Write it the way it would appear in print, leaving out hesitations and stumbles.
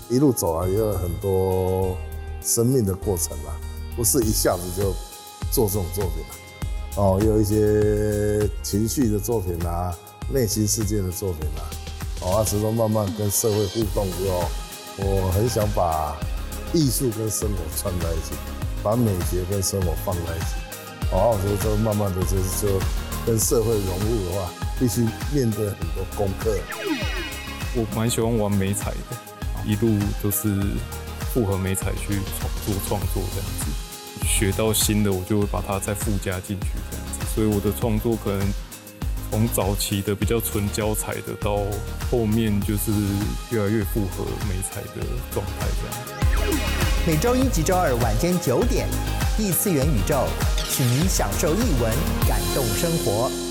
一路走来也有很多生命的过程啦，不是一下子就做这种作品啦。也有一些情绪的作品啦，内心世界的作品啦。直到慢慢跟社会互动之后，我很想把艺术跟生活串在一起，把美学跟生活放在一起。我觉得这慢慢的就跟社会融入的话，必须面对很多功课。 我蛮喜欢玩媒材的，一路都是复合媒材去做创作这样子，学到新的我就会把它再附加进去这样子，所以我的创作可能从早期的比较纯胶彩的，到后面就是越来越符合媒材的状态这样。 每周一及周二晚间9点，异次元宇宙，请您享受艺文，感动生活。